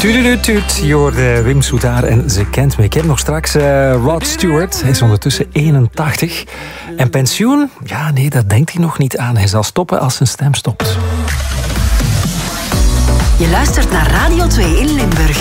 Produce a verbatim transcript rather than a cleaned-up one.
Tududutuut, je hoorde Wim Soutar en Ze kent me. Ik heb nog straks uh, Rod Stewart. Hij is ondertussen eenentachtig. En pensioen? Ja, nee, dat denkt hij nog niet aan. Hij zal stoppen als zijn stem stopt. Je luistert naar Radio twee in Limburg.